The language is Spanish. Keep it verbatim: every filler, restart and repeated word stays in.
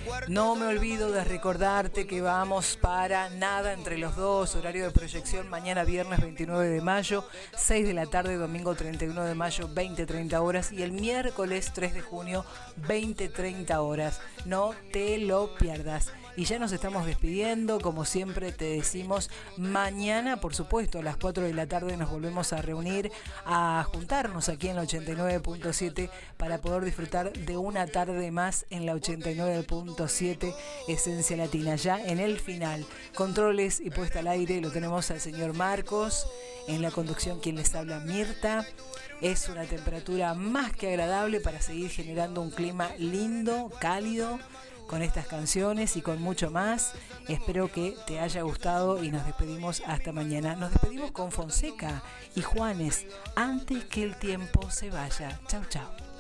No me olvido de recordarte que vamos para Nada entre los dos, horario de proyección mañana viernes veintinueve de mayo, seis de la tarde, domingo treinta y uno de mayo, veinte treinta horas, y el miércoles tres de junio, veinte treinta horas. No te lo pierdas. Y ya nos estamos despidiendo, como siempre te decimos, mañana, por supuesto, a las cuatro de la tarde nos volvemos a reunir, a juntarnos aquí en la ochenta y nueve punto siete para poder disfrutar de una tarde más en la ochenta y nueve punto siete Esencia Latina. Ya en el final, controles y puesta al aire, lo tenemos al señor Marcos, en la conducción quien les habla, Mirta. Es una temperatura más que agradable para seguir generando un clima lindo, cálido, con estas canciones y con mucho más. Espero que te haya gustado y nos despedimos hasta mañana. Nos despedimos con Fonseca y Juanes, Antes que el tiempo se vaya. Chau, chau.